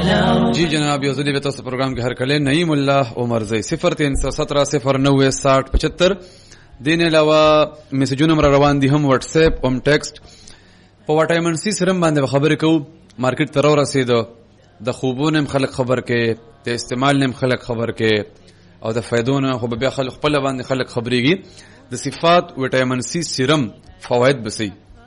जी जनाब योजली बेता से प्रोग्राम के हर कले नईम उल्लाह उमर जई 0317 दिन अलावा मैसेजों नंबर रवान दी हम व्हाट्सएप हम टेक्स्ट په وټایمن سي سرم باندې خبرې کوو مارکیټ تر ورسېدو د خوبونو خلک خبر کې د استعمال نیم خلک خبر کې او د فائدونو خو بیا خلک خپل باندې خلک خبرېږي د صفات وټایمن سي سرم فواید بسي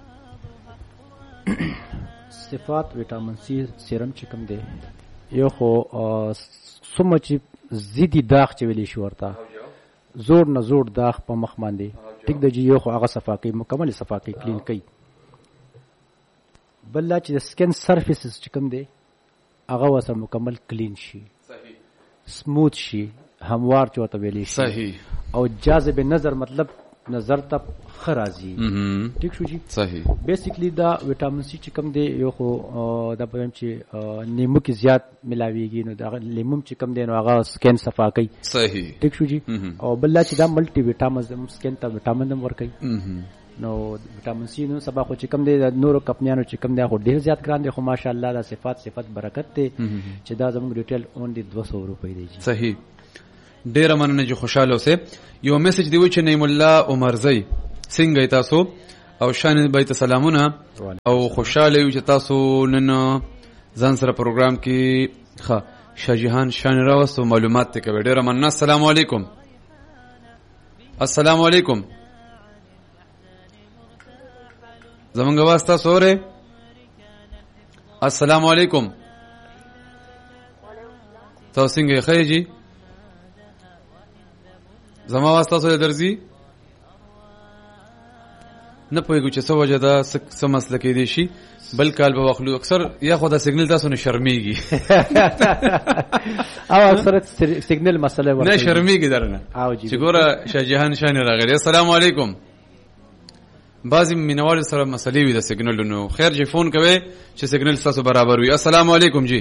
صفات وټامین سي سرم چې کوم دی یو خو سمه چې زیدي داغ چې ویلی شو ورته زور نه زور داغ په مخ باندې ټیک د جی یو خو هغه صفاقي مکمل صفاقي کلین کوي بل چې سکن سرفیسز چې کوم دی هغه وسره مکمل کلین شي صحیح سموث شي هموار چوته ویلی شي صحیح او جاذب نظر مطلب نظر ته خرازي ٹھیک شو جی صحیح بیسیکلی دا وټامین سی چې کوم دی یو خو دا په چې نیمو کې زیات ملاويږي نو دا لیمو چې کوم دی نو هغه سکن صفا کوي صحیح ٹھیک شو جی او بل چې دا ملټي وټامین سکن ته وټامین ور کوي نو وټامین سی نو سبا خو چې کوم دی نورو کمپنیانو چې کوم دی خو ډیر زیات ګران دی خو ماشاءالله دا صفات برکت دی چې دا زموږ ریټیل اون دی 200 روپۍ دی صحیح ډیر مننه جو خوشاله اوسه یو میسج دی و چې نعیم الله عمر زئی څنګه تاسو او شان بیت سلامونه او خوشاله یو چې تاسو نن ځان سره پروګرام کې ښه شاجهان شان راوستو معلومات ته کوي ډیر مننه السلام علیکم السلام علیکم زمونږ واسطه سوره السلام علیکم تاسو څنګه ښه جی زما واسطه سره درځي نه پوهیږو چې څه وجه ده څه مسله کې دی شي بل کال به واخلو اکثر یا خو دا سیګنل تاسو نه شرمېږي او اکثر سیګنل مسله ورته نه شرمېږي درنه چې ګوره شاجهان شان راغلی السلام علیکم بعضی مینوال سره مسلې وي د سیګنلونو خیر چې فون کوي چې سیګنل تاسو برابر وي السلام علیکم جی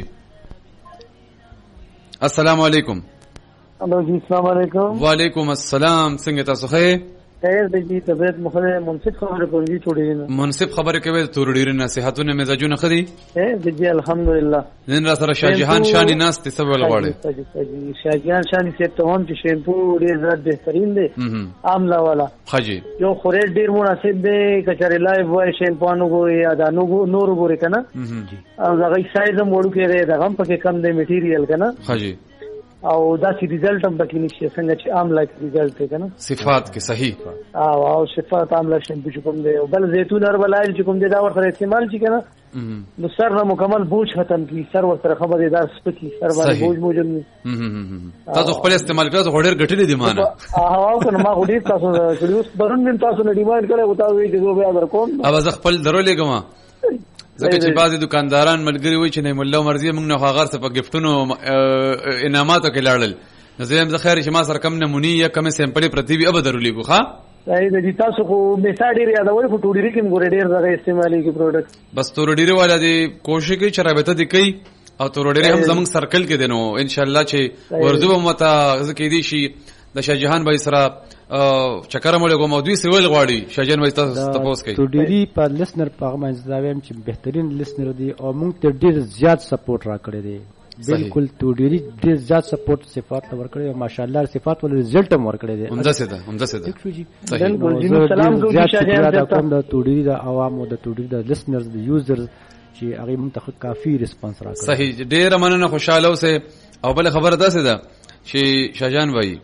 السلام علیکم الو جی السلام علیکم وعلیکم السلام څنګه تاسو ښه خیر دی طبیعت مخه منصف خبره کوي ټوډی منصف خبره کوي تور ډیر نصيحتونه مزاجونه خدي دی الحمدلله نن را سره شاجهان شانی ناس ته سبل غواړي شاجهان شانی څه ته هم چې شیمپو ډیر زړه بهترین دی عامله والا خجی یو خورې ډیر مناسب دی کچره لایو وای شیمپو نو ګوري ادا نور ګوري کنه او هغه سایز هم وړو کې دی دغه هم پکې کم دی میټیریل کنه خجی او دا چې ریزلټ هم پکې نشي څنګه چې عام لایک ریزلټ دی کنه صفات کې صحیح او صفات عامله شیمپو چې کوم دی او بل زيتون هربل آیل چې کوم دی دا ورته استعمال شي کنه نو سر نه مکمل بوج ختم کی سر ورته خبردار سپکی سر باندې بوج موجود نه تاسو خپل استعمال کړئ غوډر غټلې دی مانه او کنه ما غوډیر تاسو کلیوس برون من تاسو نه ډیماند کړو او تاسو یې جو بیا درکوم او زه خپل درولې ګما ځکه چې بعضی دکانداران ملګری وای چې نه مولا مرزي موږ نه غاغر څه په گیفټونو انعاماتو کې لاړل نو زه هم زه خیر چې ما سره کم نمونی یا کم سیمپل پرتی وي اب درولې ګو ښا صحیح دی تاسو خو میساډیر یادوي په ټوډری کې ګورې ډیر زړه استعمالي کې پروډکټ بس ټوډری والا دی کوشش کوي چې رابطه دي کوي او ټوډری هم زموږ سرکل کې دینو ان شاء الله چې ورزو متا ځکه دی شي د شاجهان بای سره چکر مولې کوم دوی سوال غواړي شاجهان بای تاسو کوي ټوډری په لسنر په منځ دا ویم چې بهترین لسنر دی او موږ ته ډیر زیات سپورټ راکړی دی بالکل ټوډری ډیر زیات سپورټ صفات ورکړي او ماشاءالله صفات ول رزلټ هم ورکړي دي عمده څه ده بالکل جی سلام کوم د ټوډری د عوامو د ټوډری د لسنرز د یوزرز چې هغه منتخب کافي ریسپانس راکړي صحیح ډیر مننه خوشاله اوسه او بل خبره ده څه ده چې شاجان وای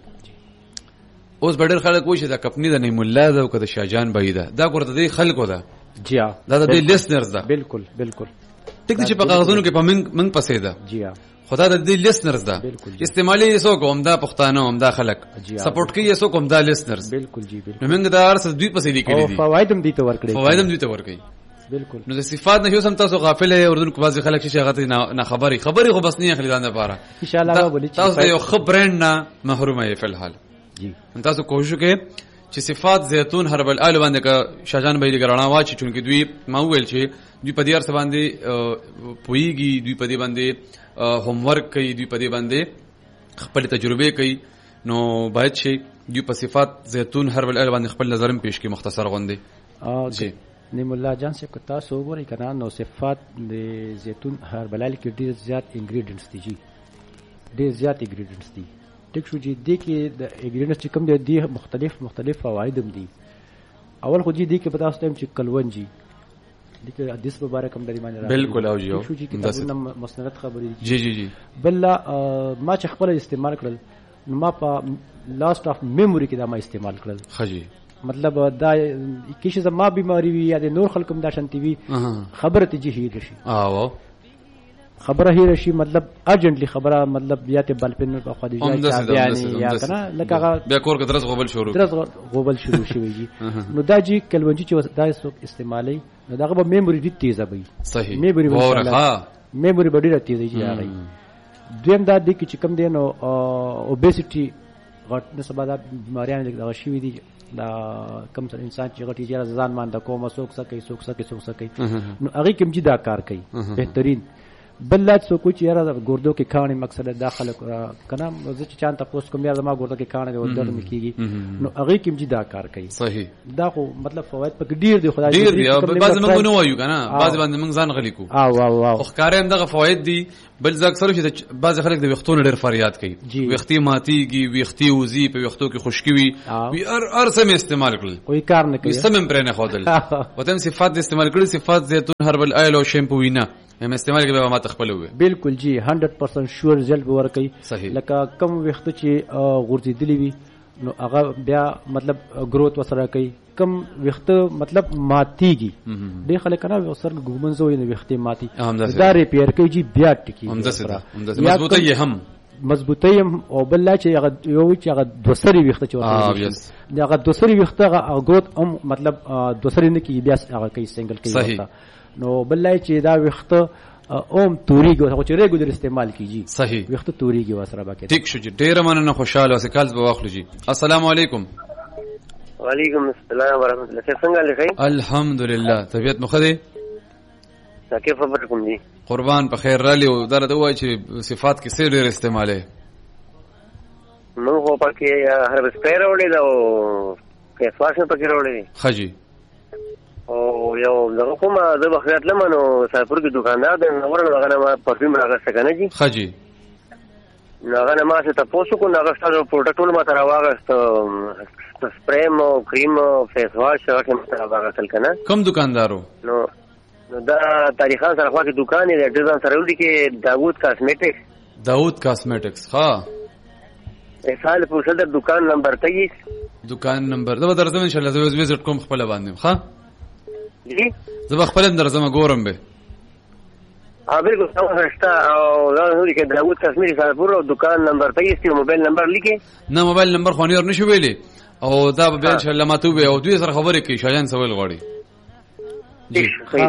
اوس بدر خلک وایي چې دا کمپنی د نعیم الله ده او کده شاجان بای ده دا ګورته دی خلکو ده جی دا د لیسنرز ده بالکل ټیک چې په کاغذونو کې په من پسې ده جی خدا د دې لیسنرز ده استعمالي یسو کوم دا پښتانه هم دا خلک سپورټ کوي یسو کوم دا لیسنرز بالکل جی بالکل موږ دا ارس دوی پسې لیکلي دي فواید هم دي ته ورکړي بالکل نو د صفات نه سم تاسو غافل یې اردن کو بعضی خلک چې هغه نه خبري خو بس نه خلیدان لپاره ان شاء الله تاسو یو خبرند نه محرومه یې فلحال جی تاسو کوشش وکړئ چې صفات زيتون هربل آل باندې کا شاجان بای لګرانا واچ چونکه دوی ما ویل چې دوی په دې ارس باندې پویږي دوی په دې باندې هوم ورک کوي دوی په دې باندې خپل تجربه کوي نو باید شي دوی په صفات زيتون هربل آل باندې خپل نظرم پیش کړي مختصر غوندي جی نعم الله جان صاحب که تاسو وګورئ که نه نو صفات د زیتون هربل آیل کې ډېر زیات انګریډینټس دي جی ډېر زیات انګریډینټس دي ټیک شو جی دې کې د انګریډینټس چې کوم دي مختلف فواید هم دي اول خو جی دې کې په تاسو ټایم چې کلون جی دې کې حدیث مبارک هم درې باندې بالکل او جی شو جی کتابونه مسند خبرې جی جی جی بل ما چې خپل استعمال کړل نو ما په لاست اف میموري کې دا ما استعمال کړل خجی مطلب دا کیش زما بیماری وی یا د نور خلکم دا شانتی وی خبره ته جی هیر شي خبره هیر شي مطلب ارجنټلی خبره مطلب بیا ته بل پن په خدای یعنی یا کنه لکه بیا کور کې درس غوبل شروع شوی جی نو دا جی کلونجی چې دا استعمالي نو دا به میموري ډی تیزه وي صحیح میموري ډیره تیزه جی هغه دویم دا د کی چې کم دین او اوبیسټي غټ نه سبا دا بیماریان دغه شوی دي دا کم انسان چې غټي جره ځان مان د کومه سوک سکي نو هغه کوم جی دا کار کوي بهترین بل لا څه کوچ یاره ګردو کې کانې مقصد داخله کنه زه چې چانه تاسو کوم یاره ما ګردو کې کانې او درد مکیږي نو هغه کوم جی دا کار کوي صحیح دا خو مطلب فواید پک ډیر دی خدای ډیر دی بعض موږ نو وایو کنه بعض باندې موږ ځان غلی کو او خو کاریم دغه فواید دي بل ځکه سره چې بعض خلک د وختونو ډیر فریاد کوي وختي ماتيږي وختي وزي په وختو کې خشکی وي ار سم استعمال کړل کوئی کار نه کوي سم پرې نه خودل وتم صفات استعمال کړل صفات زيتون هربل آیل او شیمپو وینا هم استعمال کې به ما تخپل وي بالکل جی 100% شور رزلټ ورکړي لکه کم وخت چې غورځېدلی وي نو هغه بیا مطلب گروث وسره کوي کم وخت مطلب ماتيږي ډېر خلک نه وسر ګومنځوي نو وخت ماتي دا ریپیر کوي جی بیا ټکی مضبوطه هم مضبوطه او بل چې هغه یو چې هغه دوسری وخت چې ورته هغه دوسری وخت هغه گروث هم مطلب دوسری نه کی بیا هغه کوي سنگل کوي نو بل چې دا وخت اوم توریږي او چې ریګولر استعمال کیږي صحیح وخت توریږي وسره باکې ټیک شو جی ډیر مننه خوشاله اوسه کال به واخلو جی السلام علیکم وعلیکم السلام ورحمۃ اللہ څنګه لخي الحمدلله طبیعت مخدي تاکي خبر کوم دي قربان په خیر رالي او درته وای چې صفات کې څه ډیر استعماله نو هو پکې هر سپیر وړي دا او کې فاصله پکې وړي خجی او یو دغه کومه د بخیرات لمنو سایپور کې دکاندار د نورن هغه ما پرفیوم راغسته کنه جی خجی هغه ما څه تاسو کو هغه ستاسو پروډکټ ما تر واغست سپریم او کریم او فیس واش هغه ما تر واغستل کنه کوم دکاندارو نو دا تاریخان سره خوا کې دکان دی د ځان سره ولې کې داوود کاسمیټکس ها سال پوښتنه د دکان نمبر 23 دکان نمبر دا درځم ان شاء الله زه وزټ کوم خپل باندې ها جی زه خپل درځم ګورم به بالکل څنګه رښتا او دا نو کې داوود کشمیری سالپور او دکان نمبر 23 موبایل نمبر لیکي نه موبایل نمبر خو نه نشو ویلې او دا به ان شاء الله ماتو به او دوی سره خبرې کوي شایان سوال غواړي جی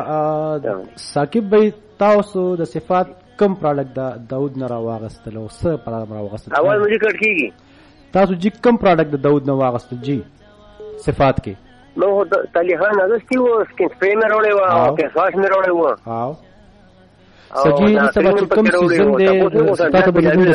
ثاقب بھائی تاسو د صفات کم پروډکټ دا داوود نه راوغستل او څه پروډکټ راوغستل اول مې کټ کیږي تاسو جی کم پروډکټ د داوود نه واغستل جی صفات کې نو تلیخان اگستی و سکین سپری میں روڑے ہوا اور کیسواش میں روڑے ہوا سجی سبا چې کوم سیزن دی تاسو به موږ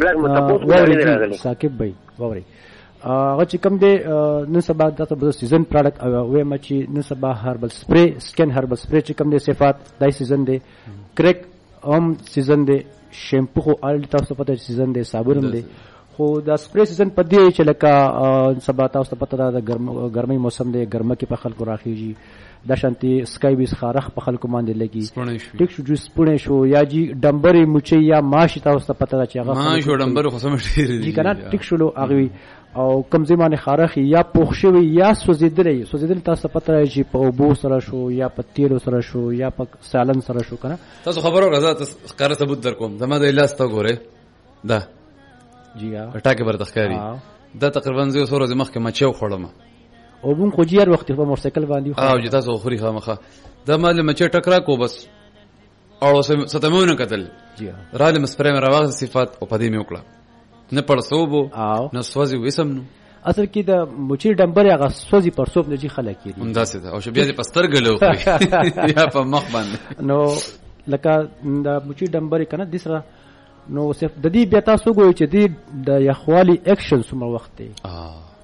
ثاقب بھائی ووري هغه چې کوم دی نن سبا تاسو به سیزن پروډکټ او وایم چې نن سبا هربل سپری سکین هربل سپری چې کوم دی صفات دای سیزن دی کریک سیزن دی شیمپو خو آل تاسو پته سیزن دی صابون دی خو دا سپری سیزن په دی چې لکه سبا تاسو پته دا ګرمۍ موسم دی ګرمه کې په خلکو راخیږي دا شانتي سکای بیس خارخ په خلکو باندې لګي ټیک شو جوس پونه شو یا جی ډمبري مچي یا ماشي تاسو پته دا چې هغه ما شو ډمبر خو سم ډیر دي کنه ټیک شو اغوي او کم زمانه خارخ یا پوښوي یا سوزیدل تاسو پته راځي په اوبو سره شو یا په تیلو سره شو یا په سالن سره شو کنه تاسو خبرو غزا تاسو ښکار ثبوت درکوم زما د الاس ته ګوره دا جی ها ټاکه بر تخکاری دا تقریبا زه سره د مخ کې مچو خړم او بون خو جیر وخت په موټرسایکل باندې او چې تاسو خوري خامخه دا مال مچ ټکرا کو بس او ستمونه قتل جی رالم سپریم راوغ صفات او پدې مې وکړه نه پړسوبو نه سوځي وسم نو اصل کې د مچي ډمبر هغه سوځي پر سوب نه جی خلک کیږي همداسې ده او شبيه دې پستر غلو یا په مخ باندې نو لکه د مچي ډمبر کنه د سره نو صرف د دې بیا تاسو ګوي چې د یخوالي اکشن سمره وخت دی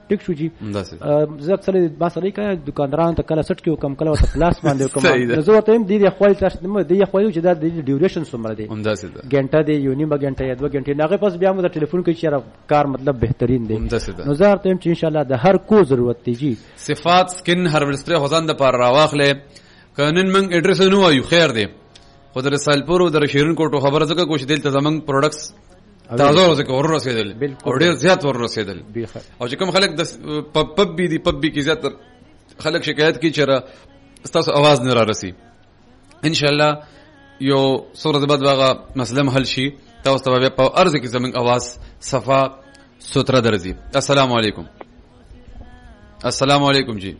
ټیک شو جی زه اکثر ما سره کله دکاندارانو ته کله سټ کې کوم کله ته پلاس باندې کوم زه ورته هم دې خپل تاسو دې خپل چې دا د ډیوریشن څومره دی غنټه دی یو نیمه غنټه یا 2 غنټه نه پس بیا موږ ټلیفون کوي چې کار مطلب بهترین دی نو زه ورته هم چې ان شاء الله د هر کو ضرورت دی جی صفات سکن هربل سپری خدان د پر راواخله قانون من ایڈریس نو وایو خیر دی خو در سالپور او در شیرین کوټو خبره زکه کوشش دل ته زمنګ پروډکټس تازه ورځ کې ور رسیدل او ډیر زیات ور رسیدل او چې کوم خلک د پب بي کې زیات خلک شکایت کوي چې تاسو आवाज نه را رسی ان شاء الله یو سورہ بعد واغه مسله حل شي تاسو ته په ارزه کې زمنګ आवाज صفا ستره درځي السلام علیکم السلام علیکم جی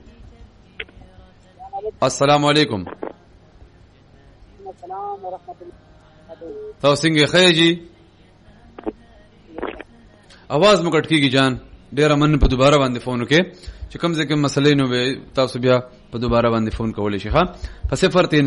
السلام علیکم تاسو څنګه خیر جی आवाज مو کټ کیږي جان ډیر من په دوباره باندې فون وکې چې کوم ځکه مسلې نو به تاسو بیا په دوباره باندې فون کولای شئ ها په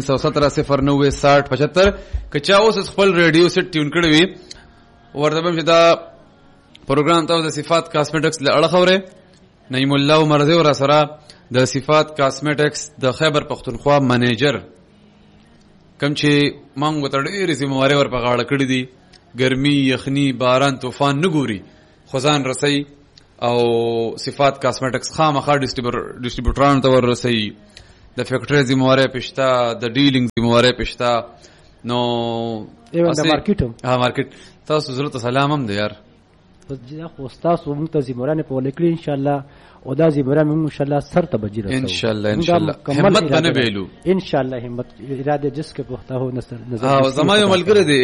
0317 کچا اوس خپل ریډیو سیټ ټیون کړی وي ورته به دا پروګرام تاسو د صفات کاسمیټکس له اړه خبره نعیم الله مرزي ور سره د صفات کاسمیټکس د خیبر پختونخوا منیجر کوم چې مونږ ته ډېرې ذمہواري ور په غاړه کړې دي ګرمي یخني باران طوفان نه ګوري خزان رسي او صفات کاسمیټکس خامخا ډیسټریبیوټرانو ته ور رسي د فیکټری ذمہواري پښتا د ډیلینګ ذمہواري پښتا نو د مارکیټ تاسو زړه ته سلام هم دی یار دا خو تاسو موږ ته ذمہواري په لیکلي ان شاء الله او دا ذمہواري موږ ان شاء الله سر ته بجیر ان شاء الله همت بنه بیلو ان شاء الله همت اراده جس کې پخته هو نظر ها زما یو ملګری دی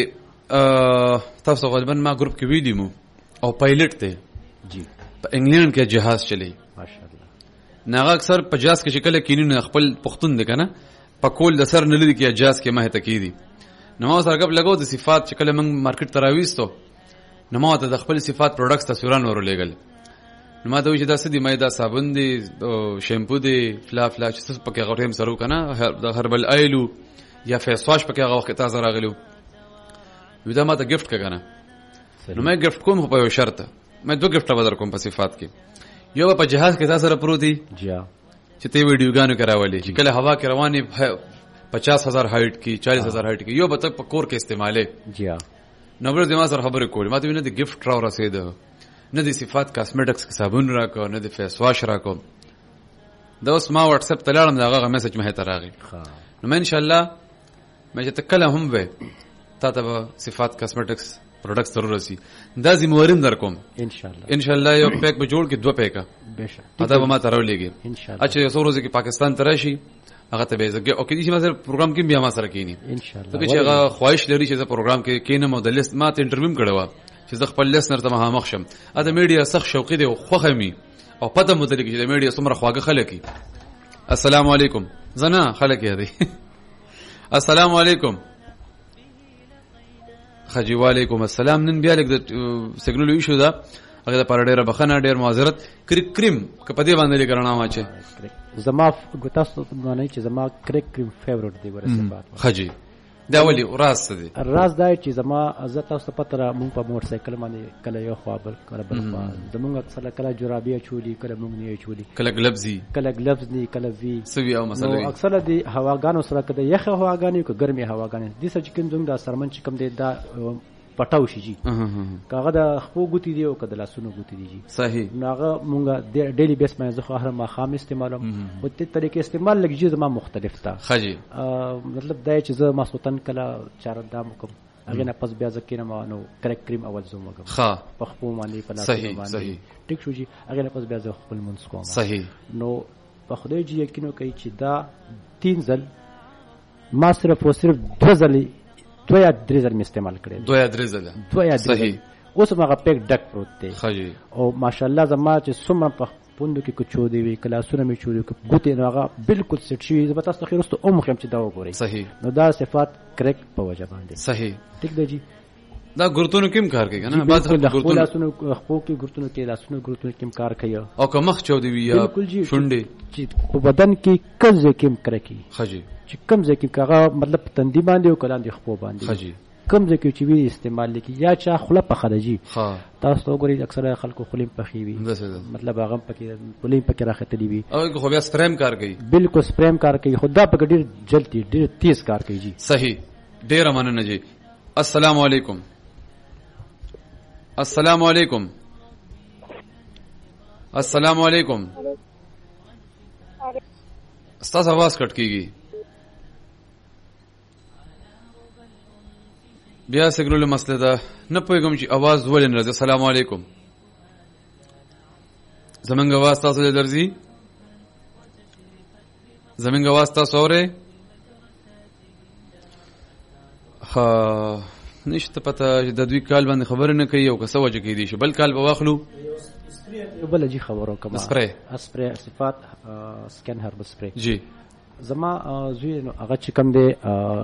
تاسو غالبا ما ګروپ کې ویلی مو او پایلټ دی جی په انګلند کې جهاز چلی ماشاءالله ناغه اکثر په جهاز کې شکل کینونه خپل پختون دی کنه په کول د سر نه لري کې جهاز کې مه ته کیدی نو ما سره غب لګو د صفات شکل من مارکیټ تراويستو نو ما ته د خپل صفات پروډکټس تصویران ورولېګل نو ما ته وی چې دا سدي مې دا صابون دی شیمپو دی فلا چې څه پکې غوټیم سره کنه د هربل آیلو یا فیس واش پکې هغه وخت تازه راغلو ودا ما ته گیفت کګنه نو مې گیفت کوم په یو شرط مې دوه گیفت بدر کوم په صفات کې یو په جهاز کې تاسو سره پروتي جی چې ته ویډیوګانو کراولې چې کله هوا کې رواني 50,000 هایټ کې 40,000 هایټ کې یو به تک په کور کې استعماله جی نو بل زما سره خبرې کولې ما ته وینې د گیفت را رسید نه د صفات کاسمیټکس کې صابون راکو نه د فیس واش راکو دا اوس ما واتس اپ ته لاړم داغه میسج مه ته راغی نو ان شاء الله مې چې تکله هم به تاسو صفات کاسمیټکس پروډکټس ضرور رسی دا زمواریم در کوم ان شاء الله یو پیک به جوړ کې 2 پیکا بهشکه دا به ما تراو لګي ان شاء الله اچھا یو څو ورځې کې پاکستان تراشي هغه ته به زګي او کې چې ما سره پروګرام کې بیا ما سره کینی ان شاء الله ته چې هغه خواهش لري چې دا پروګرام کې کینم او د لیست ما ته انټرویو کړو چې زه خپل لیسنر ته مخامخ شم دا میډیا سخت شوقي دی او خوخه می او پته مو درې چې د میډیا څومره خواږه خلک السلام علیکم زنا خلک یې دي السلام علیکم خجی وعلیکم السلام نن بیا لګ د سیګنل ایشو دا هغه د پر ډیره بخنه ډیر معذرت کریم کپدی باندې لګرنا ما چې زما ګتاسو معنی چې زما کریم فیورټ دی ورسره بعد خجی دا ولی راز دی راز دا چې زما عزت تاسو پتره مون په موټر سایکل باندې کله یو خوا کله بل خوا زمونږ اکثر کله جرابیه چولی کله مونږ نه چولی کله گلبز نی کله وی سوي او مسله اکثر دی هواګانو سره کده یخه هواګانې کو ګرمي هواګانې د سچ کوم زموږ د سرمن چې کوم دی دا پټاو شي جی کاغه د خو ګوتی دی او کده لاسونو ګوتی دی جی صحیح ناغه مونږه ډیلی بیس باندې زه هر ما خام استعمالوم او ته طریقې استعمال لګی زما مختلف تا خجی مطلب دا چې زه ما سوتن کله چار دام کوم هغه نه پس بیا ځکه ما نو کریم اول زوم وګم ها په خپل باندې په لاسونو باندې صحیح ټیک شو جی هغه نه پس بیا زه خپل منځ کوم صحیح نو په خدای جی یقینو کوي چې دا 3 ځل ما صرف او صرف 2 ځل 2 یا 3 ځل استعمال کړي 2 یا 3 ځل صحیح اوس هغه پیک ډک پروت دی خجی او ماشاءالله زما چې سم په پوندو کې کوچو دی وی کلاسونه می چوری کو ګوتې هغه بالکل سټ شي زه تاسو خیر واستو او مخم چې دا وګورئ صحیح نو دا صفات کریکټ په وجه باندې صحیح ټیک دی جی دا ګورتونو کوم کار کوي کنه بعد ګورتونو لاسونو خپل کې ګورتونو کې لاسونو ګورتونو کوم کار کوي او که مخ چودي وی یا شونډې چې په بدن کې کم ځکه کوم کرکی خجی چې کم ځکه کاغه مطلب تندی باندې او کلاندې خپل باندې خجی کم ځکه چې وی استعمال لیکي یا چا خله په خدجی تاسو ته ګورئ اکثره خلکو خلیم پخې وي مطلب هغه پکې خلیم پکې راخته دي او خو بیا سپریم کار کوي بالکل سپریم کار کوي خدا په ډیر جلدی ډیر تیز کار کوي جی صحیح ډیر مننه جی السلام علیکم السلام علیکم السلام علیکم استاد आवाज کټ کیږي بیا سګرول مسله ده نه پوهیږم چې आवाज ولې نه راځي السلام علیکم زمونږ आवाज تاسو ته درځي زمونږ आवाज تاسو اورئ ها نشته پته د دوی کال باندې خبر نه کوي او که څه وجه کې دي شي بل کال به واخلو بل جی خبرو کما اسپری صفات سکن هرب سپری جی زما زوی نو هغه چې کوم دی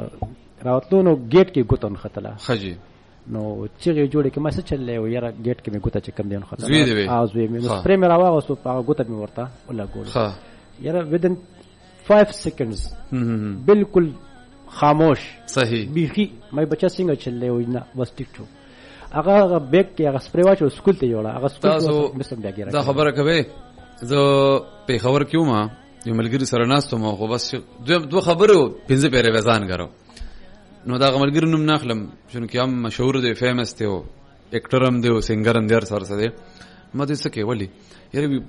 راوتلو نو گیټ کې ګوتون خطلا خجی نو چې جوړې کې ما څه چلې و یاره گیټ کې مې ګوته چې کوم دی خطلا زوی دی زوی مې سپری مې راوغه په ګوته مې ورته ولا ګول یاره within 5 seconds بالکل خاموش صحیح بیخي مې بچا څنګه چلې و نه بس ټیک ټو هغه بیگ کې هغه سپری واچو سکول ته یوړه هغه سکول مسم بیا دا خبره کوي زه په خبر کیو ما یو ملګری سره ناستو ما خو بس دوه خبرو پنځه پیره وزان غرو نو دا ملګری نوم ناخلم شنو کې هم مشهور دی فیمس دی او اکټر هم دی او سنگر هم دی سره سره ما دې څه کې ولی یاره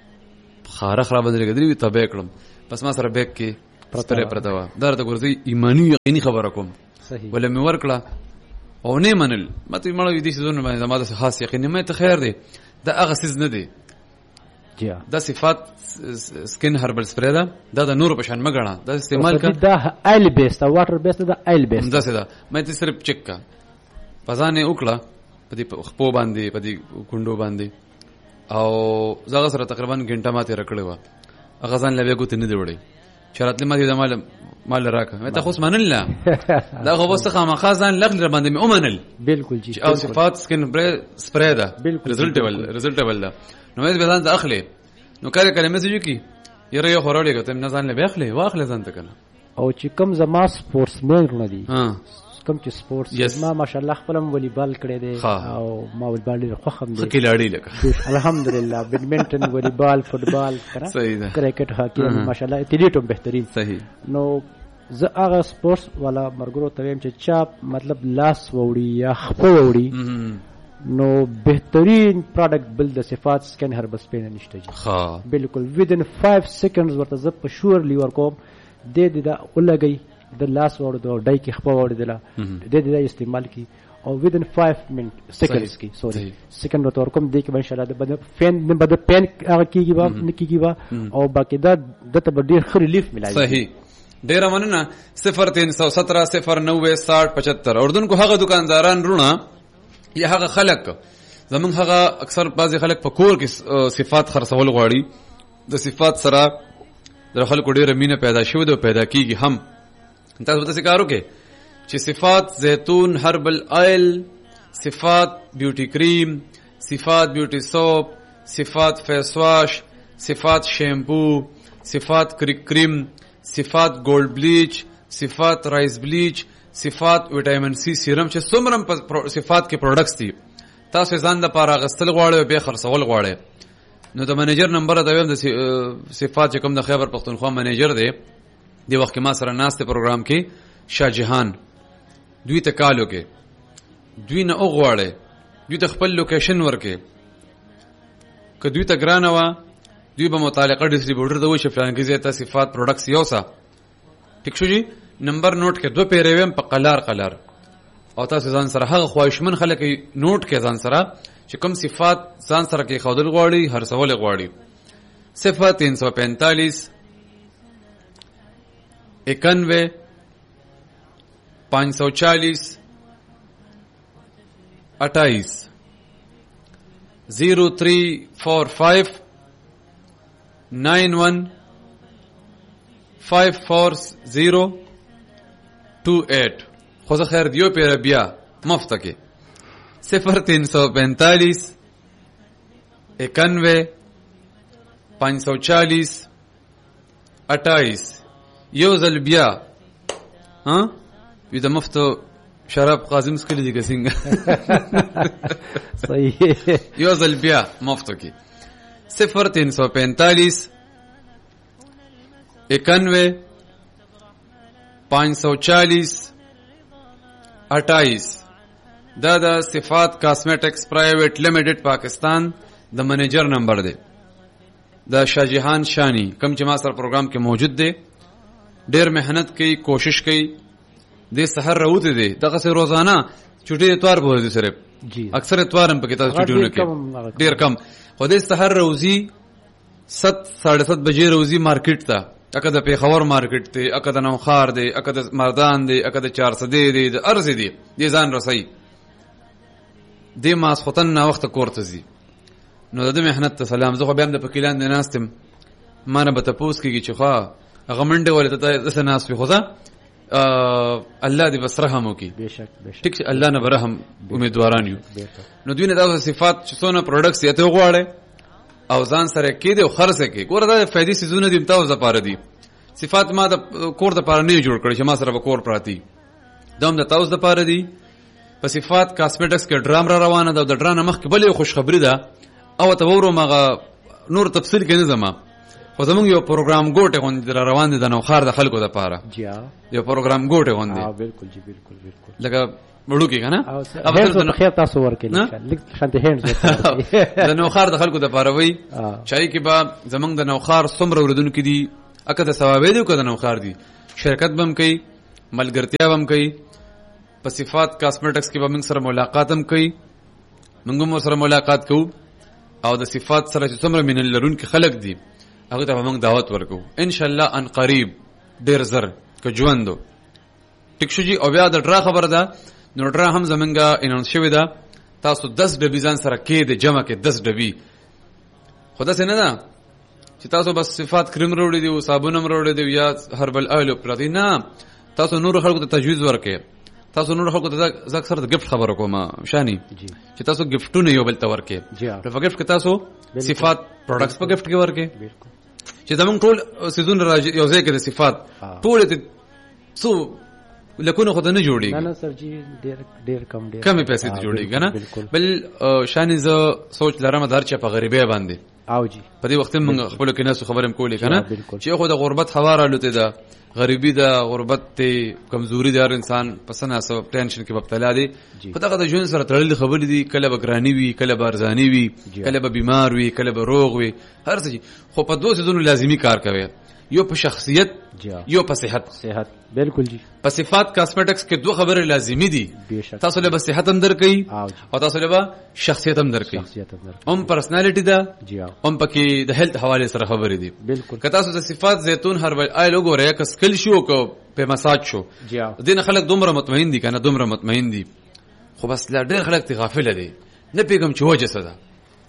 خاره خراب درګدري وي تبه کړم بس ما سره بیگ کې پرتره پرتاوا درته ګورځي ایمانی یقیني خبره کوم صحیح ولې مې ورکړه او نه منل مته مړ وي دي څه باندې زماده خاص یقین مې ته خیر دی دا هغه سیز نه دی دا صفات سکن هربل سپری دا د نور په شان مګړه دا استعمال کا دا آیل بیس دا واټر بیس دا آیل بیس دا څه دا مې ته صرف چک کا پزانه وکړه په دې خپو باندې په دې کندو باندې او زغه سره تقریبا غنټه ماته رکړې و هغه ځان لوي ګوت نه دی وړي شرط لمه دې مال راکه مې ته خو منل لا دا خو بس خامخا ځان لغل باندې مې اومنل بالکل جی او صفات سکن سپری دا ریزلټبل دا نو مې به ځان ته اخلي نو کله میسج کی یره یو خورالې کوم نه ځان له بخلې واخلې ځان ته کنه او چې کوم زما سپورتس مین ندي کوم چې سپورتس ما ماشاءالله خپلم والیبال کړی دی او ما والیبال ډېر خوښم دی کلاړی لکه الحمدلله بیډمنټن والیبال فوتبال کړه کرکټ هاکی ماشاءالله اتلیټوم بهترین صحیح نو زه هغه سپورتس والا مرګرو ته ویم چې چا مطلب لاس وړي یا خپو وړي نو بهترین پروډکټ بل د صفات سکن هرب سپین نشته جی بالکل within 5 seconds ورته زه په شور لیور کوم د دې دا ولګي د لاس وړ د ډای کې خپو وړ دلا د دې دا استعمال کی او within 5 seconds کی سوري سکند ورته کوم د کې ان شاء الله د بد فین د بد پین هغه کیږي با نکیږي با او باقی دا د ته ډیر خ ریلیف ملایي صحیح ډیر مننه 0317 090 60 75 اردن کو هغه دکانداران رونه یا هغه خلک زمون هغه اکثر بعضی خلک په کور کې صفات خرڅول غواړي د صفات سره د خلکو ډیره مینه پیدا شوه او پیدا کیږي هم تاسو ته کارو کې چې صفات زیتون هربل آیل صفات بیوټي کریم صفات بیوټي سوپ صفات فیس واش صفات شیمپو صفات کریم صفات گولڈ بلیچ صفات رائس بلیچ صفات وټامین سی سیرم چې څومره صفات کې پروډکټس دي تاسو ځان د پاره غستل غواړئ به خرڅول غواړئ نو د منیجر نمبر ته ویم د صفات چې کوم د خیبر پختونخوا منیجر دی دی وخت ما سره ناشته پروګرام کې شاهجهان دوی ته کالو کې دوی نه اوغواړي دوی ته خپل لوکیشن ورکې که دوی ته ګرانه وا دوی به متعلقه ډیسټریبیوټر ته وشي فلان کې زیاته صفات پروډکټس یوسا ټیک شو جی نمبر نوٹ کې دو پیری ویم په قلار او تاسو ځان سره هغه خواهشمن خلک نوٹ کې ځان سره چې کوم صفات ځان سره کې خودل غواړي هر څول غواړي 0345 91 540 28 0345 91 54028 خو زه خیر دیو پیر بیا مفت کې 0345 91 540 28 یو ځل بیا وی د مفت شراب قاسم سکلی دی څنګه صحیح یو ځل بیا مفتو کې 0345 91 540 28 دا د صفات کاسمیټکس پرایویټ لیمیټډ پاکستان د منیجر نمبر دی د شاهجهان شانی کم چې ما سره پروګرام کې موجود دی ډیر مهنت کوي کوشش کوي د سحر راوته دی دغه سره روزانه چټي اتوار به دي سره اکثر اتوار هم پکې تاسو چټيونه کې ډیر کم خو د سحر روزي 7:30 بجې روزي مارکیټ ته اکه د پیښور مارکیټ ته اکه د نوخار دی اکه د مردان دی اکه د 400 دی د ارز دی د ځان رسي د ماسختن نه وخت کوړته زی نو د مهنت ته سلام زه خو بیا د پکیلان نه ناستم ما نه به تاسو کېږي چې خو هغه منډه ولته د ناس په خدا الله دې بس رحم وکي بهشک ټیک الله نه برحم امیدواران یو نو دوی نه دا صفات چې څونه پروډکټس یې ته غواړي او ځان سره کې دي او خرڅه کې ګوره دا فائدې سيزونه دي تاسو لپاره دي صفات ما د کور د لپاره نه جوړ کړی چې ما سره به کور پراتی دوم د تاسو لپاره دي په صفات کاسمیټکس کې ډرام را روانه ده د ډرام مخ کې بلې خوش خبری ده او ته ورو مغه نور تفصیل کې نه زما خو زمونږ یو پروګرام ګوټه غوندې روان دي د نوخار د خلکو لپاره جی یو پروګرام ګوټه غوندې بالکل جی بالکل لکه وړو کې کنه او د خیر تاسو ورکې لیک شانته هندز د نوخار د خلکو لپاره وای چای کې با زمونږ د نوخار څومره اوردونکو دي اکه د ثواب دی کو د نوخار دي شرکت بم کوي ملګرتیا بم کوي په صفات کاسمیټکس کې به موږ سره ملاقات هم کوي موږ سره ملاقات کوو او د صفات سره چې څومره من لرون کې خلق دي هغه ته موږ دعوت ورکو ان شاء الله ان قریب ډیر زر که ژوندو ټیک شو جی او بیا د ډرا خبر ده نو ډرا هم زمونږه اناونس شوی ده تاسو 10 ډبی ځان سره کې د جمع کې 10 ډبی خدا څنګه ده چې تاسو بس صفات کریم وروړي دي او صابون هم وروړي دي یا هربل آیل پرتی نه تاسو نور خلکو ته تجویز ورکې تاسو نور خلکو ته زک سره د گیفت خبره کوم شانی چې تاسو گیفتونه یو بل ته ورکې په گیفت کې تاسو صفات پروډکټس په گیفت کې ورکې چې زمونږ ټول سيزون راځي یو ځای کې د صفات ټول ته څو لکونه خدای نه جوړي نه سر جی ډیر کم پیسې ته جوړي کنه بل شانی ز سوچ لرم درچ په غریبه باندې او جی په دې وخت موږ خپل کې ناس خبرم کولې کنه چې خو د غربت حواره لته ده غریبی ده غربت ته کمزوري ده انسان پسنه سو ټینشن کې مبتلا دي خدای د ژوند سره تړلې خبرې دي کله به ګرانی وي کله به ارزانی وي کله به بیمار وي کله به روغ وي هر څه خو په دوه سيزونو لازمی کار کوي یو په شخصیت یو په صحت بالکل جی په صفات کاسمیټکس کې دوه خبره لازمی دي تاسو له صحت هم درکې او تاسو له شخصیت هم درکې هم پرسنالټی ده هم پکې د هیلث حواله سره خبرې دي بالکل که تاسو د صفات زيتون هربل آیل وګورئ که سکل شو کو په مساج شو دین خلک دومره مطمئن دي کنه دومره مطمئن دي خو بس لا ډېر خلک ته غافل دي نه پیګم چې وجه څه ده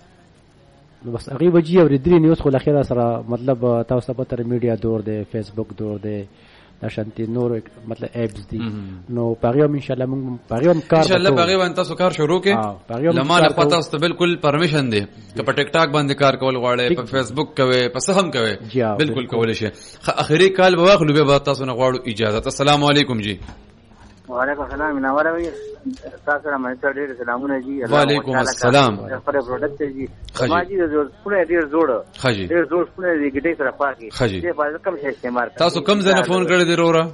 بس هغه وجه او درې نیوز خو اخیرا سره مطلب تاسو په تر میډیا دور دی فیسبوک دور دی د شانتي نور مطلب اپس دي نو پاغیوم ان شاء الله موږ پاغیوم کار ان شاء الله پاغیوم تاسو کار شروع کې لماله پتا است بالکل پرمیشن دی که په ټیک ټاک باندې کار کول غواړئ په فیسبوک کوي په سهم کوي بالکل کولای شي اخري کال به واخلو به تاسو نه غواړو اجازه السلام علیکم جی وعلیکم السلام منور وي تاسو را مې ډېر سلامونه جی وعلیکم السلام خبره پروډکټ جی ما جی پوره ډېر جوړ پوره دې ګټې سره پاکي دې په کم شي استعمال تاسو کم ځنه فون کړی دی رورا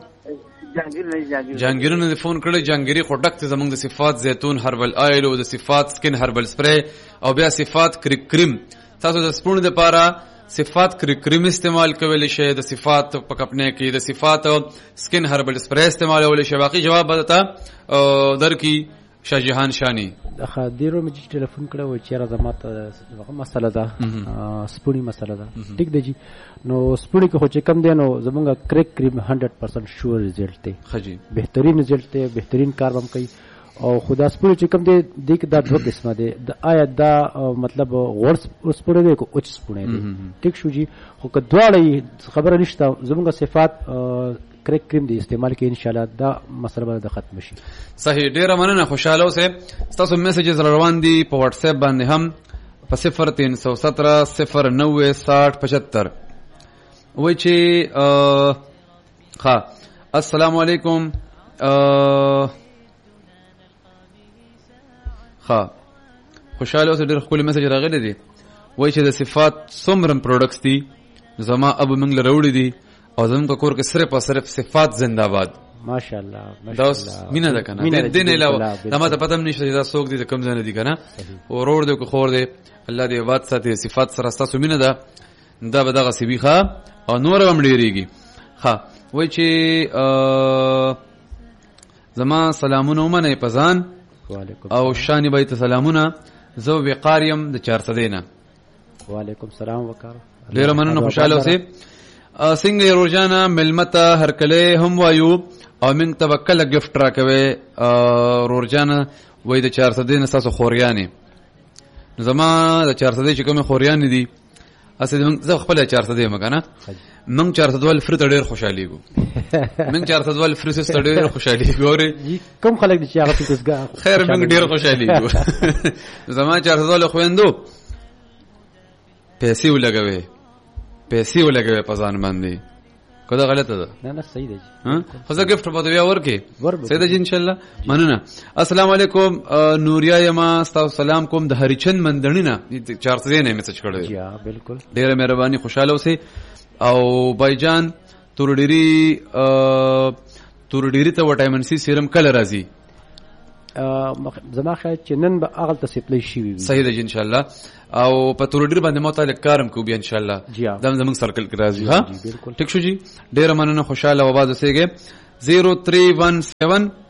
جانګیر نه فون کړی جانګيري پروډکټ زمونږ د صفات زيتون هربل آیل او د صفات سکن هربل سپری او بیا صفات کریم تاسو د سپون د پاره صفات کریم استعمال کول شي د صفات په کپنه کې د صفات سکن هربل سپری استعمال ول شي باقي جواب بدتا در کی شاهجهان شانی خادیرو مې ټلیفون کړو چې را زمات هغه مسله ده سپونی مسله ده ټیک دی جی نو سپونی کې خو چې کم دی نو زمونږه کریک کریم 100% شور ریزلټ دی خجی بهترین ریزلټ دی بهترین کار هم کوي او خدا سپونی چې کم دی د دا دوه قسمه دی د آیا دا مطلب ورس سپونی دی کو اوچ سپونی دی ټیک شو جی خو که دواړه خبره نشته زمونږه صفات کریک کریم دی استعمال کې ان شاء الله دا مسله به ختم شي صحیح ډیره مننه خوشاله اوسه تاسو میسجز روان دي په واتس اپ باندې هم په 0317 وای چې ها السلام علیکم ها خوشاله اوسه ډېر خپل میسج راغلی دی وای چې د صفات څومره پروډکټس دي زما اب موږ لروړي دي او زموږ په کور کې صرف او صرف صفات زنده‌باد ماشاءالله دا مینه ده کنه دین علاوه دا ما ته پته نشته دا څوک دي د کم ځای دي کنه ورور دی کو خور دی الله دې وات ساتي صفات سره تاسو مینه ده دا به دغه سیبی ښه او نور هم ډیریږي ښه وای چې زما سلامونه ومنه پزان او شانی بیت سلامونه زو وقاریم د 400 دینه وعلیکم السلام وکړه ډیر مننه خوشاله اوسئ څنګه روزانه ملمته هر کله هم وایو او موږ توکل گیفت راکوي روزانه وای د 400 دینه تاسو خوریانی زما د 400 چې کوم خوریانی دي اسې موږ زه خپل 400 دی مګنه موږ 400 ول فرت ډیر خوشالي ګو موږ 400 ول فرت ست ډیر خوشالي ګوري کوم خلک چې هغه تاسو خیر موږ ډیر خوشالي ګو زما 400 ول خويندو پیسې ولګوي په ځان باندې کدا غلطه ده نه صحیح ده ها خو زه گیفت په دوی ورکه صحیح ده ان شاء الله مننه السلام علیکم نوریا یما تاسو سلام کوم د هریچن مندنینا 400 نه میسج کړو یا بالکل ډیره مهرباني خوشاله اوسئ او بایجان تورډيري ته وټامین سي سیرم کله راځي زما خیال چې نن به اغل ته سپلای شي وي صحیح ده ان شاء الله او په تورډيري باندې متعلق کارم کو بیا ان شاء الله دم زمنګ سرکل کې راځي ها ټیک شو جی ډیره مننه خوشاله او باز اوسئ 0317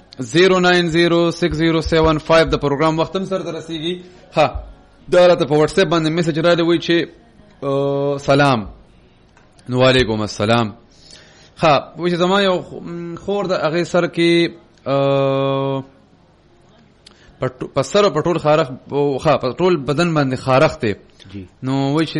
0906075 د پروګرام وختم سره درسیږي ها دا راته په واتس اپ باندې میسج راځي وای چې سلام وعلیکم السلام ها وای چې زما یو خور د هغه سر کې پسر او پټول خارخ ها پټول بدن باندې خارخ ته نو وای چې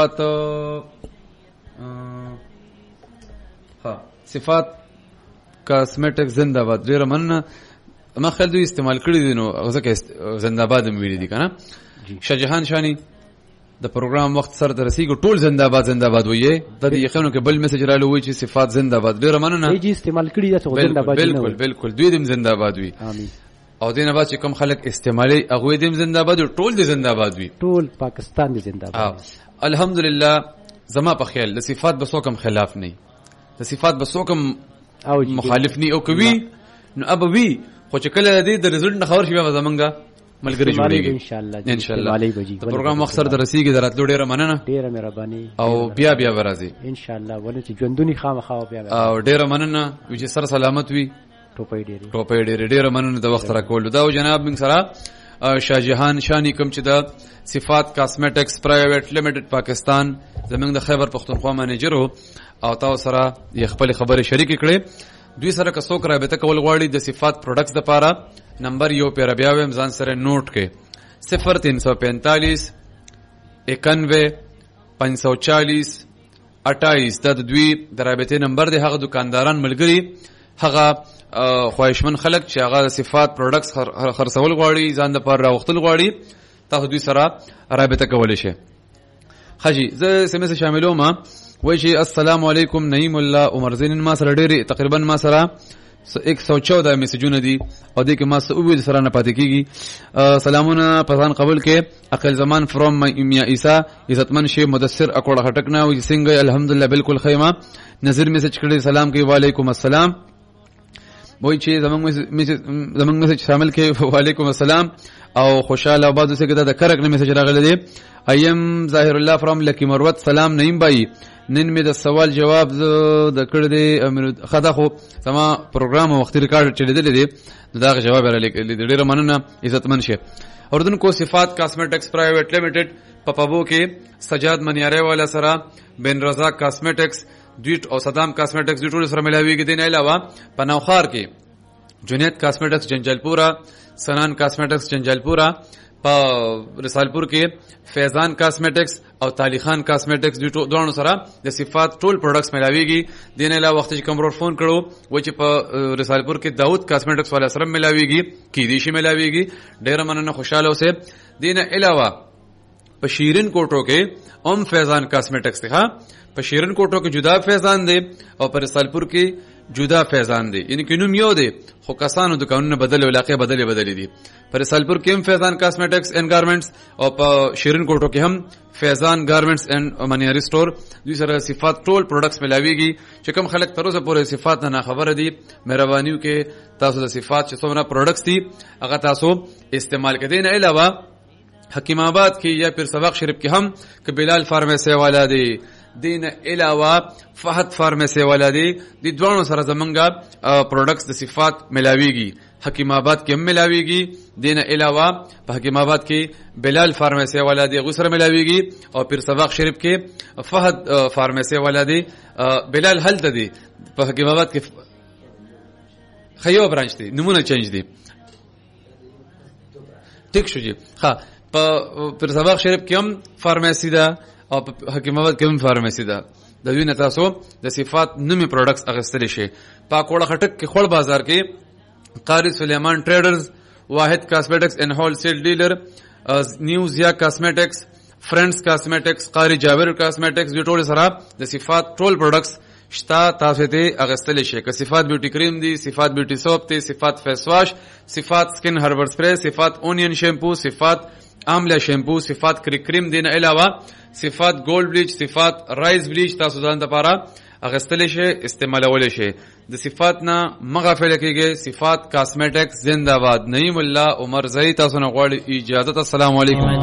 صفات کاسمیټک زنده‌باد ډیر مننه ما خل دوی استعمال کړی دي نو ځکه زنده‌باد مې ویلي دي کنه شاهجهان شانی د پروګرام وخت سره درسیږي ټول زنده‌باد وایي د یقینو کې بل میسج رااله وایي چې صفات زنده‌باد ډیر مننه یی استعمال کړی دي زنده‌باد بالکل دوی دم زنده‌باد وي امين او دینه بعد چې کوم خلک استعمالي هغه دې زنده‌باد ټول دې زنده‌باد وي ټول پاکستان دې زنده‌باد الحمدلله زما په خیال د صفات به څوک خلاف نه د صفات به څوک مخالف نه او کوي نو ابوي خو چې کله دې د رزلټ نه خبر شي به زمونږه ملګری جوړیږي ان شاء الله د پروګرام مقصد درسیږي دراتلو ډیره مننه ډیره مهرباني او بیا ورازي ان شاء الله ولې چې ژوندونی خامخا بیا او ډیره مننه چې سر سلامت وي ټوپې ډیره مننه د وخت را کول دا جناب موږ سره شاهجهان شانی کوم چې د صفات کاسمیټکس پرایویټ لیمیټډ پاکستان زمونږ د خیبر پختونخوا منیجر او تاسو سره خپل خبره شریک کړي دوی سره که څوک رابطه کول غواړي د صفات پروډکټس لپاره نمبر یو پر بیا ویم ځان سره نوٹ کې 0345 91 540 28 د دوی د رابطې نمبر دی هغه دکانداران ملګری هغه خواهشمن خلک چې هغه صفات پروډکټس خرڅول غواړي ځان د پر راوختل غواړي تاسو دوی سره رابطه کولای شئ خجی زه سمسه شاملوم وای شي السلام علیکم نعیم الله عمر زین ما سره ډېری تقریبا ما سره 114 میسجونه دي او دې کې ما سوي سره نه پاتې کیږي سلامونه پسان قبول کې عقل زمان فروم میا عیسی عزتمن شی مدثر اکوړه هټکنا وي څنګه الحمدلله بالکل خیمه نظر میسج کړی سلام کوي وعلیکم السلام وای چې زمنګ میسج شامل کې وعلیکم السلام او خوشاله آباد اوسه کې دا کرک نه میسج راغلی دی ایم ظاهر الله فرام لکی مروت سلام نعیم بھائی نن می د سوال جواب د کړ دی خدا خو سما پروګرام وخت ریکارډ چلیدل دي دا جواب را لیکل ډیر مننه عزتمن شه اردن کو صفات کاسمیټکس پرایویټ لیمیټډ پپابو کې سجاد منیاره والا سره بن رزاق کاسمیټکس دویټ او صدام کاسمیټکس دوی ټول سره ملاویږي دین علاوه پناوخار کې جنید کاسمیټکس جنجالپورا سنان کاسمیټکس جنجالپورا په رسالپور کې فیضان کاسمیټکس او تالی خان کاسمیټکس دوه سره د صفات ټول پروډکټس ملاویږي دین علاوه وخت چې کوم فون کړو و چې په رسالپور کې داوود کاسمیټکس والا سره ملاویږي کې دې شي ملاویږي ډیر مننه خوشاله اوسه دین علاوه په شیرین کوټو کې فیضان کاسمیټکس ته په شیرین کوټو کې جدا فیضان دی او په رسالپور کې جدا فیضان دی، یعنی کې نوم یو دی خو کسانو دکانونه بدل او علاقې بدلې دي. پر سالپور کې هم فیضان کاسمیټکس اینڈ ګارمنټس او په شیرین کوټو کې هم فیضان ګارمنټس اینڈ منیری سٹور. دوی سره صفات ټول پروډکټس ملاويږي چې کوم خلک تر اوسه پورې صفات نه خبره دي. مهرباني وکړئ تاسو د صفات چې څومره پروډکټس دي هغه تاسو استعمال کړئ. نه علاوه حکیم آباد کې یا پیر سبق شریف کې هم ک بلال فارمیسی والا دی، دین علاوه فهد فارمیسی والا دی، د دوانو سره زمونږه پروډکټس د صفات ملاويږي. حکیم آباد کې هم ملاويږي، دین علاوه په حکیم آباد کې بلال فارمیسی والا دی غو سره ملاويږي، او پیر سبق شریف کې فهد فارمیسی والا دی. بلال هلته دی په حکیم آباد کې خیو برانچ دی، نمونه چینج دی. ټیک شو جی. ها په پیر سبق شریف کې هم فارمیسی ده او په حکیم آباد کې هم فارمیسی ده. د دوی نه تاسو د صفات نومي پروډکټس اخیستلی شي. پاکوړه خټک کې خړ بازار کې قاری سلیمان ټریډرز، واحد کاسمیټکس اینڈ هول سیل ډیلر، نیوزیا کاسمیټکس، فرندز کاسمیټکس، قاری جابر کاسمیټکس، د ټول سره د صفات ټول پروډکټس شتا تاسو ته اغستل شي. که صفات بیوټي کریم دی، صفات بیوټي سوپ دی، صفات فیس واش، صفات سکن هربل سپری، صفات اونین شیمپو، صفات آمله شیمپو، صفات کریم دی. نه علاوه صفات ګولډ بلیچ، صفات رایز بلیچ تاسو ځان لپاره اغستل شي، استعمالول شي. د صفات نه مغافل کېږي. صفات کاسمیټکس زنده باد. نعیم الله عمر زئی تاسو نه غواړي اجازه. السلام علیکم.